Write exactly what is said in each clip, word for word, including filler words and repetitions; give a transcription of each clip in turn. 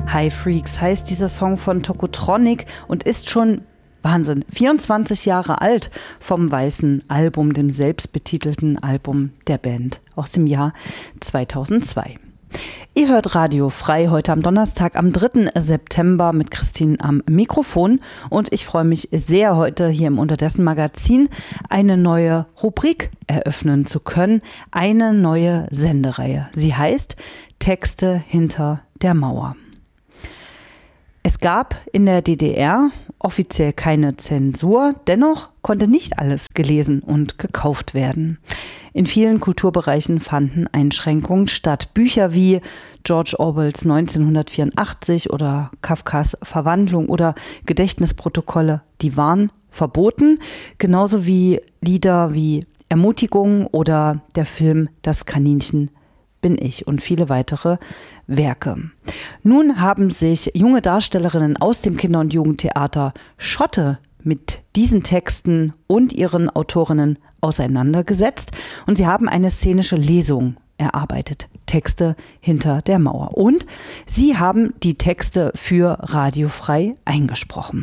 High Freaks heißt dieser Song von Tokotronic und ist schon, Wahnsinn, vierundzwanzig Jahre alt vom weißen Album, dem selbstbetitelten Album der Band aus dem Jahr zweitausendzwei. Ihr hört Radio Frei heute am Donnerstag, am dritten September mit Christine am Mikrofon und ich freue mich sehr, heute hier im Unterdessen Magazin eine neue Rubrik eröffnen zu können, eine neue Sendereihe. Sie heißt Texte hinter der Mauer. Es gab in der D D R offiziell keine Zensur, dennoch konnte nicht alles gelesen und gekauft werden. In vielen Kulturbereichen fanden Einschränkungen statt. Bücher wie George Orwells neunzehnhundertvierundachtzig oder Kafkas Verwandlung oder Gedächtnisprotokolle, die waren verboten, genauso wie Lieder wie Ermutigung oder der Film Das Kaninchen bin ich und viele weitere Werke. Nun haben sich junge Darstellerinnen aus dem Kinder- und Jugendtheater Schotte mit diesen Texten und ihren Autorinnen auseinandergesetzt und sie haben eine szenische Lesung erarbeitet. Texte hinter der Mauer. Und sie haben die Texte für Radio Frei eingesprochen.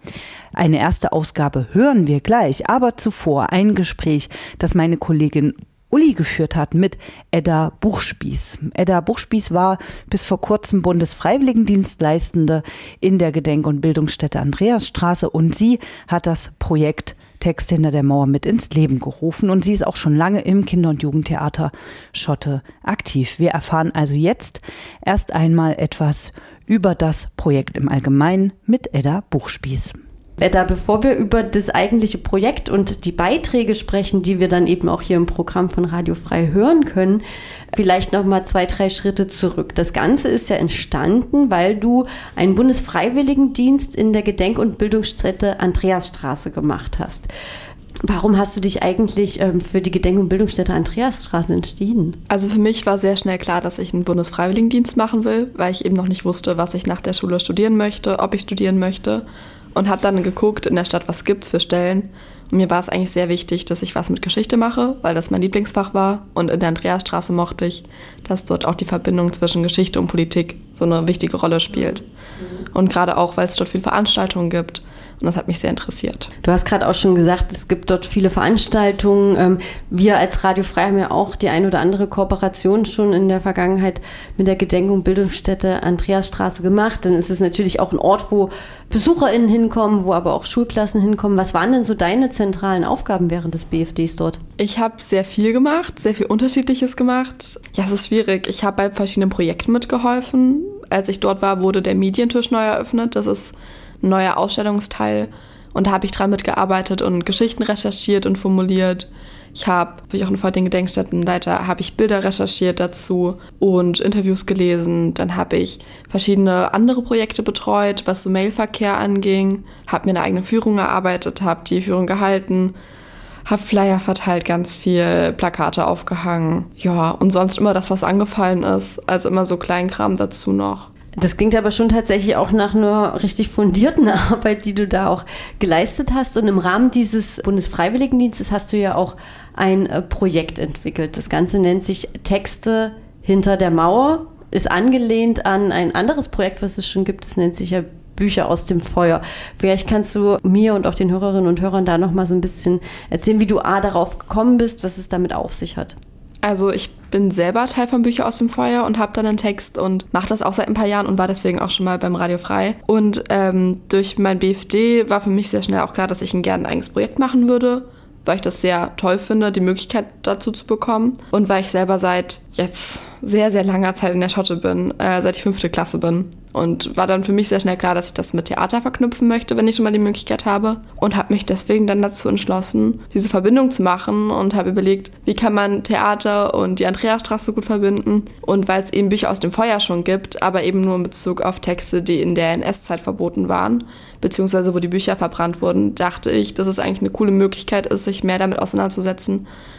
Eine erste Ausgabe hören wir gleich, aber zuvor ein Gespräch, das meine Kollegin Uli geführt hat mit Edda Buchspieß. Edda Buchspieß war bis vor kurzem Bundesfreiwilligendienstleistende in der Gedenk- und Bildungsstätte Andreasstraße und sie hat das Projekt Texte hinter der Mauer mit ins Leben gerufen und sie ist auch schon lange im Kinder- und Jugendtheater Schotte aktiv. Wir erfahren also jetzt erst einmal etwas über das Projekt im Allgemeinen mit Edda Buchspieß. Edda, bevor wir über das eigentliche Projekt und die Beiträge sprechen, die wir dann eben auch hier im Programm von Radio Frei hören können, vielleicht noch mal zwei, drei Schritte zurück. Das Ganze ist ja entstanden, weil du einen Bundesfreiwilligendienst in der Gedenk- und Bildungsstätte Andreasstraße gemacht hast. Warum hast du dich eigentlich ähm, für die Gedenk- und Bildungsstätte Andreasstraße entschieden? Also für mich war sehr schnell klar, dass ich einen Bundesfreiwilligendienst machen will, weil ich eben noch nicht wusste, was ich nach der Schule studieren möchte, ob ich studieren möchte. Und habe dann geguckt in der Stadt, was gibt's für Stellen. Und mir war es eigentlich sehr wichtig, dass ich was mit Geschichte mache, weil das mein Lieblingsfach war. Und in der Andreasstraße mochte ich, dass dort auch die Verbindung zwischen Geschichte und Politik so eine wichtige Rolle spielt. Und gerade auch, weil es dort viele Veranstaltungen gibt. Und das hat mich sehr interessiert. Du hast gerade auch schon gesagt, es gibt dort viele Veranstaltungen. Wir als Radio Frei haben ja auch die ein oder andere Kooperation schon in der Vergangenheit mit der Gedenk- und Bildungsstätte Andreasstraße gemacht. Dann ist es natürlich auch ein Ort, wo BesucherInnen hinkommen, wo aber auch Schulklassen hinkommen. Was waren denn so deine zentralen Aufgaben während des B F Ds dort? Ich habe sehr viel gemacht, sehr viel Unterschiedliches gemacht. Ja, es ist schwierig. Ich habe bei verschiedenen Projekten mitgeholfen. Als ich dort war, wurde der Medientisch neu eröffnet. Das ist ein neuer Ausstellungsteil und da habe ich dran mitgearbeitet und Geschichten recherchiert und formuliert. Ich habe, wie auch ein den Gedenkstättenleiter, habe ich Bilder recherchiert dazu und Interviews gelesen. Dann habe ich verschiedene andere Projekte betreut, was so Mailverkehr anging, habe mir eine eigene Führung erarbeitet, habe die Führung gehalten, habe Flyer verteilt, ganz viel Plakate aufgehangen. Ja, und sonst immer das, was angefallen ist, also immer so Kleinkram dazu noch. Das klingt aber schon tatsächlich auch nach einer richtig fundierten Arbeit, die du da auch geleistet hast. Und im Rahmen dieses Bundesfreiwilligendienstes hast du ja auch ein Projekt entwickelt. Das Ganze nennt sich Texte hinter der Mauer, ist angelehnt an ein anderes Projekt, was es schon gibt. Das nennt sich ja Bücher aus dem Feuer. Vielleicht kannst du mir und auch den Hörerinnen und Hörern da noch mal so ein bisschen erzählen, wie du A, darauf gekommen bist, was es damit auf sich hat. Also ich bin selber Teil von Bücher aus dem Feuer und habe dann einen Text und mache das auch seit ein paar Jahren und war deswegen auch schon mal beim Radio Frei. Und ähm, durch mein B F D war für mich sehr schnell auch klar, dass ich ein gerne ein eigenes Projekt machen würde, weil ich das sehr toll finde, die Möglichkeit dazu zu bekommen. Und weil ich selber seit jetzt sehr, sehr langer Zeit in der Schotte bin, äh, seit ich fünfte Klasse bin. Und war dann für mich sehr schnell klar, dass ich das mit Theater verknüpfen möchte, wenn ich schon mal die Möglichkeit habe. Und habe mich deswegen dann dazu entschlossen, diese Verbindung zu machen und habe überlegt, wie kann man Theater und die Andreasstraße gut verbinden. Und weil es eben Bücher aus dem Feuer schon gibt, aber eben nur in Bezug auf Texte, die in der N S-Zeit verboten waren, beziehungsweise wo die Bücher verbrannt wurden, dachte ich, dass es eigentlich eine coole Möglichkeit ist, sich mehr damit auseinanderzusetzen,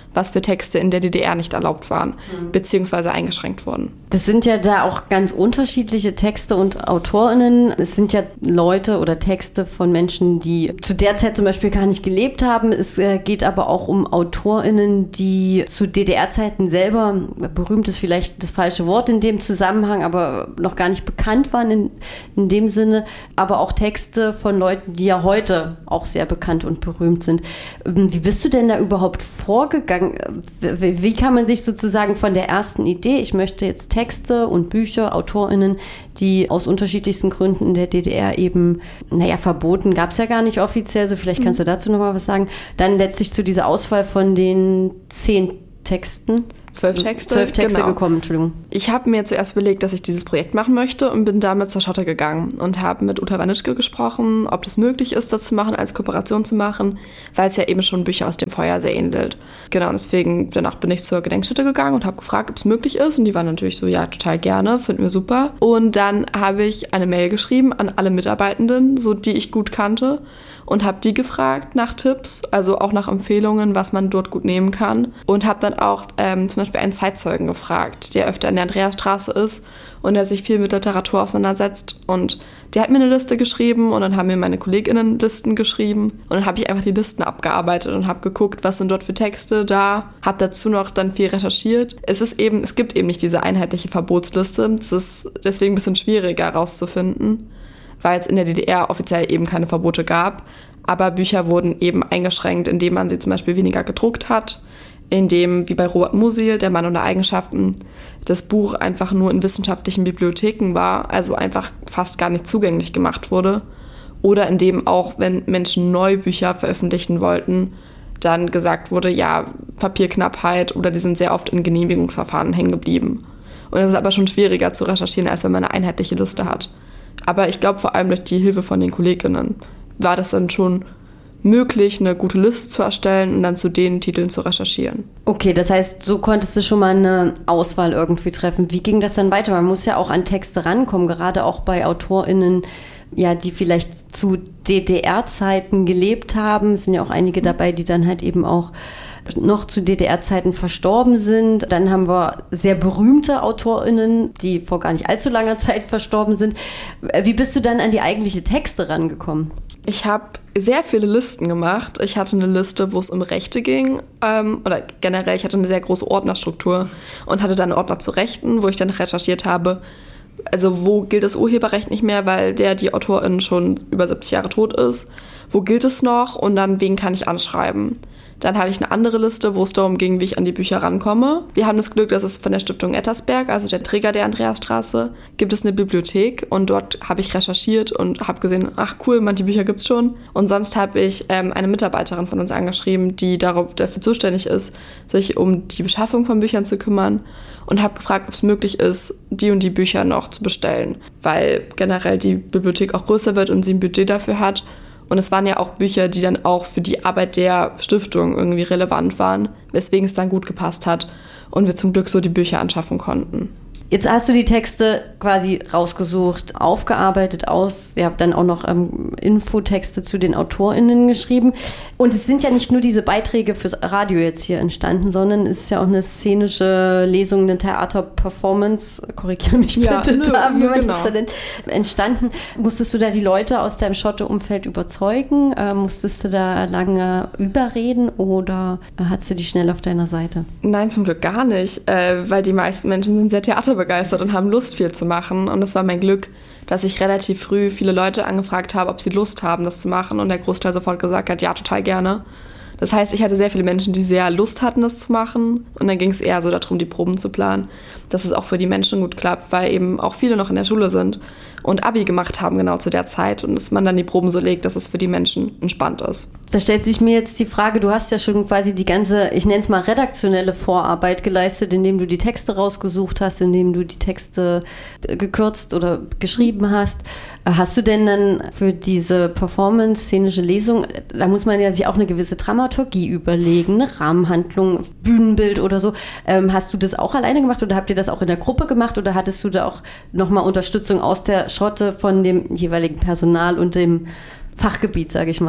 was für Texte in der D D R nicht erlaubt waren, mhm. beziehungsweise eingeschränkt wurden. Das sind ja da auch ganz unterschiedliche Texte und AutorInnen. Es sind ja Leute oder Texte von Menschen, die zu der Zeit zum Beispiel gar nicht gelebt haben. Es geht aber auch um AutorInnen, die zu D D R-Zeiten selber, berühmt ist vielleicht das falsche Wort in dem Zusammenhang, aber noch gar nicht bekannt waren in, in dem Sinne. Aber auch Texte von Leuten, die ja heute auch sehr bekannt und berühmt sind. Wie bist du denn da überhaupt vorgegangen? Wie kann man sich sozusagen von der ersten Idee, ich möchte jetzt Texte und Bücher, AutorInnen, die aus unterschiedlichsten Gründen in der D D R eben, naja, verboten, gab es ja gar nicht offiziell, so vielleicht kannst du dazu nochmal was sagen, dann letztlich zu dieser Auswahl von den zehn Texten. Zwölf Texte? Zwölf Texte genau. gekommen, Entschuldigung. Ich habe mir zuerst überlegt, dass ich dieses Projekt machen möchte und bin damit zur Schotte gegangen und habe mit Uta Wanitschke gesprochen, ob das möglich ist, das zu machen, als Kooperation zu machen, weil es ja eben schon Bücher aus dem Feuer sehr ähnelt. Genau, und deswegen, danach bin ich zur Gedenkstätte gegangen und habe gefragt, ob es möglich ist und die waren natürlich so, ja, total gerne, finden wir super. Und dann habe ich eine Mail geschrieben an alle Mitarbeitenden, so die ich gut kannte, und habe die gefragt nach Tipps, also auch nach Empfehlungen, was man dort gut nehmen kann. Und habe dann auch ähm, zum Beispiel einen Zeitzeugen gefragt, der öfter in der Andreasstraße ist und der sich viel mit Literatur auseinandersetzt. Und der hat mir eine Liste geschrieben und dann haben mir meine KollegInnen Listen geschrieben. Und dann habe ich einfach die Listen abgearbeitet und habe geguckt, was sind dort für Texte da. Habe dazu noch dann viel recherchiert. Es ist eben, es gibt eben nicht diese einheitliche Verbotsliste. Das ist deswegen ein bisschen schwieriger herauszufinden, weil es in der D D R offiziell eben keine Verbote gab. Aber Bücher wurden eben eingeschränkt, indem man sie zum Beispiel weniger gedruckt hat, indem, wie bei Robert Musil, Der Mann ohne Eigenschaften, das Buch einfach nur in wissenschaftlichen Bibliotheken war, also einfach fast gar nicht zugänglich gemacht wurde. Oder indem auch, wenn Menschen neue Bücher veröffentlichen wollten, dann gesagt wurde, ja, Papierknappheit, oder die sind sehr oft in Genehmigungsverfahren hängen geblieben. Und das ist aber schon schwieriger zu recherchieren, als wenn man eine einheitliche Liste hat. Aber ich glaube, vor allem durch die Hilfe von den KollegInnen war das dann schon möglich, eine gute Liste zu erstellen und dann zu den Titeln zu recherchieren. Okay, das heißt, so konntest du schon mal eine Auswahl irgendwie treffen. Wie ging das dann weiter? Man muss ja auch an Texte rankommen, gerade auch bei AutorInnen, ja, die vielleicht zu D D R-Zeiten gelebt haben. Es sind ja auch einige dabei, die dann halt eben auch noch zu D D R-Zeiten verstorben sind. Dann haben wir sehr berühmte AutorInnen, die vor gar nicht allzu langer Zeit verstorben sind. Wie bist du dann an die eigentliche Texte rangekommen? Ich habe sehr viele Listen gemacht. Ich hatte eine Liste, wo es um Rechte ging, ähm, oder generell, ich hatte eine sehr große Ordnerstruktur und hatte dann einen Ordner zu Rechten, wo ich dann recherchiert habe, also wo gilt das Urheberrecht nicht mehr, weil der, die Autorin schon über siebzig Jahre tot ist. Wo gilt es noch? Und dann, wen kann ich anschreiben? Dann hatte ich eine andere Liste, wo es darum ging, wie ich an die Bücher rankomme. Wir haben das Glück, dass es von der Stiftung Ettersberg, also der Träger der Andreasstraße, gibt es eine Bibliothek. Und dort habe ich recherchiert und habe gesehen, ach cool, manche Bücher gibt es schon. Und sonst habe ich ähm, eine Mitarbeiterin von uns angeschrieben, die darauf, dafür zuständig ist, sich um die Beschaffung von Büchern zu kümmern. Und habe gefragt, ob es möglich ist, die und die Bücher noch zu bestellen. Weil generell die Bibliothek auch größer wird und sie ein Budget dafür hat. Und es waren ja auch Bücher, die dann auch für die Arbeit der Stiftung irgendwie relevant waren, weswegen es dann gut gepasst hat und wir zum Glück so die Bücher anschaffen konnten. Jetzt hast du die Texte quasi rausgesucht, aufgearbeitet aus. Ihr habt dann auch noch ähm, Infotexte zu den AutorInnen geschrieben. Und es sind ja nicht nur diese Beiträge fürs Radio jetzt hier entstanden, sondern es ist ja auch eine szenische Lesung, eine Theaterperformance, korrigiere mich bitte, ja, nö, da, wie nö, man genau. das da nennt, entstanden. Musstest du da die Leute aus deinem Schotte-Umfeld überzeugen? Äh, musstest du da lange überreden oder äh, hattest du die schnell auf deiner Seite? Nein, zum Glück gar nicht, äh, weil die meisten Menschen sind sehr theaterbegeistert und haben Lust, viel zu machen. Und es war mein Glück, dass ich relativ früh viele Leute angefragt habe, ob sie Lust haben, das zu machen. Und der Großteil sofort gesagt hat, ja, total gerne. Das heißt, ich hatte sehr viele Menschen, die sehr Lust hatten, das zu machen. Und dann ging es eher so darum, die Proben zu planen, dass es auch für die Menschen gut klappt, weil eben auch viele noch in der Schule sind und Abi gemacht haben genau zu der Zeit und dass man dann die Proben so legt, dass es für die Menschen entspannt ist. Da stellt sich mir jetzt die Frage, du hast ja schon quasi die ganze, ich nenne es mal redaktionelle Vorarbeit geleistet, indem du die Texte rausgesucht hast, indem du die Texte gekürzt oder geschrieben hast. Hast du denn dann für diese Performance, szenische Lesung, da muss man ja sich auch eine gewisse Dramaturgie überlegen, eine Rahmenhandlung, Bühnenbild oder so. Ähm, hast du das auch alleine gemacht oder habt ihr das auch in der Gruppe gemacht oder hattest du da auch nochmal Unterstützung aus der Schotte von dem jeweiligen Personal und dem Fachgebiet, sage ich mal?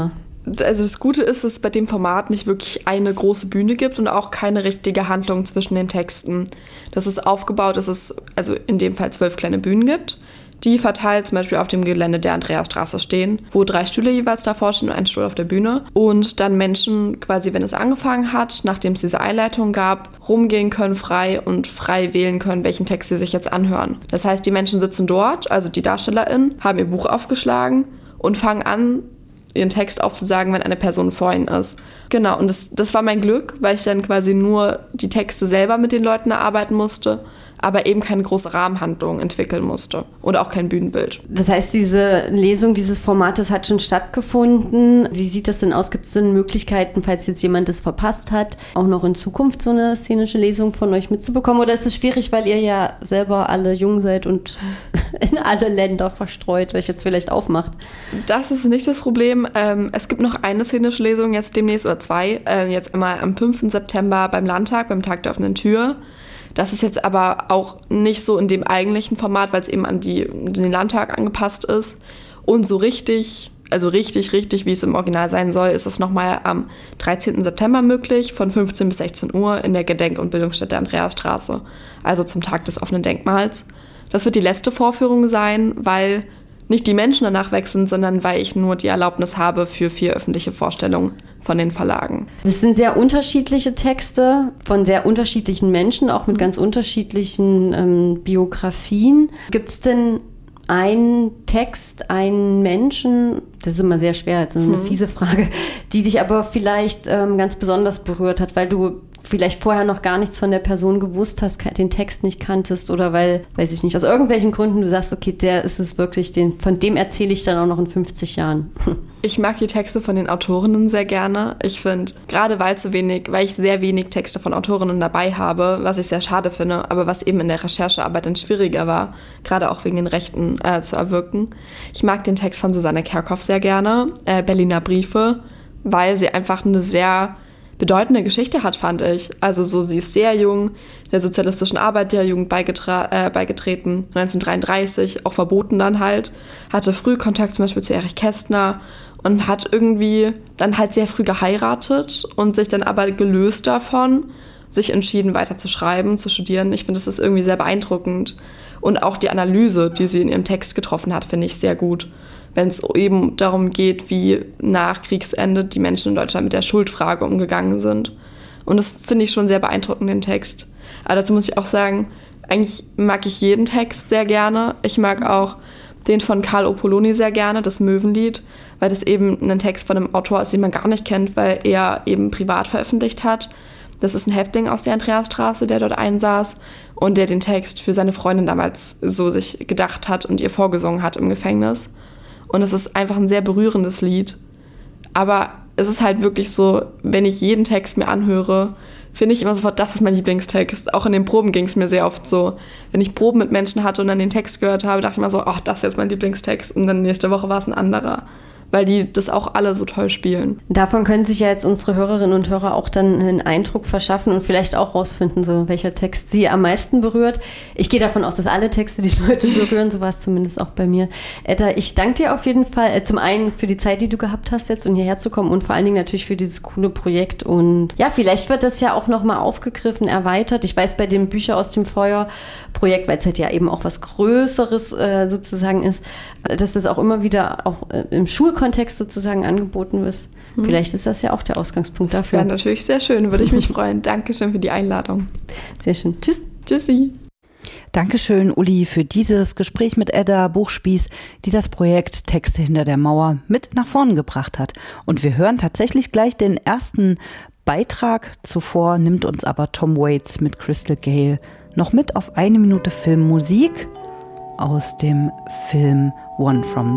Also das Gute ist, dass es bei dem Format nicht wirklich eine große Bühne gibt und auch keine richtige Handlung zwischen den Texten. Das ist aufgebaut, dass es also in dem Fall zwölf kleine Bühnen gibt, die verteilt zum Beispiel auf dem Gelände der Andreasstraße stehen, wo drei Stühle jeweils davor stehen und ein Stuhl auf der Bühne. Und dann Menschen quasi, wenn es angefangen hat, nachdem es diese Einleitung gab, rumgehen können frei und frei wählen können, welchen Text sie sich jetzt anhören. Das heißt, die Menschen sitzen dort, also die DarstellerInnen, haben ihr Buch aufgeschlagen und fangen an, ihren Text aufzusagen, wenn eine Person vor ihnen ist. Genau, und das, das war mein Glück, weil ich dann quasi nur die Texte selber mit den Leuten erarbeiten musste, aber eben keine große Rahmenhandlung entwickeln musste oder auch kein Bühnenbild. Das heißt, diese Lesung dieses Formates hat schon stattgefunden. Wie sieht das denn aus? Gibt es denn Möglichkeiten, falls jetzt jemand das verpasst hat, auch noch in Zukunft so eine szenische Lesung von euch mitzubekommen? Oder ist es schwierig, weil ihr ja selber alle jung seid und in alle Länder verstreut, euch jetzt vielleicht aufmacht? Das ist nicht das Problem. Ähm, es gibt noch eine szenische Lesung jetzt demnächst oder zwei. Äh, jetzt einmal am fünften September beim Landtag, beim Tag der offenen Tür. Das ist jetzt aber auch nicht so in dem eigentlichen Format, weil es eben an die, den Landtag angepasst ist. Und so richtig, also richtig, richtig, wie es im Original sein soll, ist es nochmal am dreizehnten September möglich, von fünfzehn bis sechzehn Uhr in der Gedenk- und Bildungsstätte Andreasstraße, also zum Tag des offenen Denkmals. Das wird die letzte Vorführung sein, weil nicht die Menschen danach weg sind, sondern weil ich nur die Erlaubnis habe für vier öffentliche Vorstellungen von den Verlagen. Das sind sehr unterschiedliche Texte von sehr unterschiedlichen Menschen, auch mit mhm. ganz unterschiedlichen ähm, Biografien. Gibt es denn einen Text, einen Menschen, das ist immer sehr schwer, das ist eine mhm. fiese Frage, die dich aber vielleicht ähm, ganz besonders berührt hat, weil du vielleicht vorher noch gar nichts von der Person gewusst hast, den Text nicht kanntest oder weil, weiß ich nicht, aus irgendwelchen Gründen du sagst, okay, der ist es wirklich, den, von dem erzähle ich dann auch noch in fünfzig Jahren. Ich mag die Texte von den Autorinnen sehr gerne. Ich finde, gerade weil zu wenig, weil ich sehr wenig Texte von Autorinnen dabei habe, was ich sehr schade finde, aber was eben in der Recherchearbeit dann schwieriger war, gerade auch wegen den Rechten äh, zu erwirken. Ich mag den Text von Susanne Kerkhoff sehr gerne, äh, Berliner Briefe, weil sie einfach eine sehr bedeutende Geschichte hat, fand ich. Also so, sie ist sehr jung, der sozialistischen Arbeiterjugend beigetra- äh, beigetreten, neunzehnhundertdreiunddreißig, auch verboten dann halt, hatte früh Kontakt zum Beispiel zu Erich Kästner und hat irgendwie dann halt sehr früh geheiratet und sich dann aber gelöst davon, sich entschieden weiter zu schreiben, zu studieren. Ich finde, das ist irgendwie sehr beeindruckend. Und auch die Analyse, die sie in ihrem Text getroffen hat, finde ich sehr gut. Wenn es eben darum geht, wie nach Kriegsende die Menschen in Deutschland mit der Schuldfrage umgegangen sind. Und das finde ich schon sehr beeindruckend, den Text. Aber dazu muss ich auch sagen, eigentlich mag ich jeden Text sehr gerne. Ich mag auch den von Karl Opoloni sehr gerne, das Möwenlied, weil das eben ein Text von einem Autor ist, den man gar nicht kennt, weil er eben privat veröffentlicht hat. Das ist ein Häftling aus der Andreasstraße, der dort einsaß und der den Text für seine Freundin damals so sich gedacht hat und ihr vorgesungen hat im Gefängnis. Und es ist einfach ein sehr berührendes Lied. Aber es ist halt wirklich so, wenn ich jeden Text mir anhöre, finde ich immer sofort, das ist mein Lieblingstext. Auch in den Proben ging es mir sehr oft so. Wenn ich Proben mit Menschen hatte und dann den Text gehört habe, dachte ich immer so, ach, das ist jetzt mein Lieblingstext. Und dann nächste Woche war es ein anderer. Weil die das auch alle so toll spielen. Davon können sich ja jetzt unsere Hörerinnen und Hörer auch dann einen Eindruck verschaffen und vielleicht auch rausfinden, so welcher Text sie am meisten berührt. Ich gehe davon aus, dass alle Texte die Leute berühren, so war es zumindest auch bei mir. Edda, ich danke dir auf jeden Fall äh, zum einen für die Zeit, die du gehabt hast jetzt, um hierher zu kommen und vor allen Dingen natürlich für dieses coole Projekt. Und ja, vielleicht wird das ja auch nochmal aufgegriffen, erweitert. Ich weiß, bei dem Bücher aus dem Feuer Projekt, weil es halt ja eben auch was Größeres äh, sozusagen ist, dass das auch immer wieder auch äh, im Schulkontext sozusagen angeboten wird. Hm. Vielleicht ist das ja auch der Ausgangspunkt dafür. Ja, natürlich sehr schön, würde ich mich freuen. Dankeschön für die Einladung. Sehr schön. Tschüss. Tschüssi. Dankeschön, Uli, für dieses Gespräch mit Edda Buchspieß, die das Projekt Texte hinter der Mauer mit nach vorn gebracht hat. Und wir hören tatsächlich gleich den ersten Beitrag. Zuvor nimmt uns aber Tom Waits mit Crystal Gale noch mit auf eine Minute Filmmusik aus dem Film One from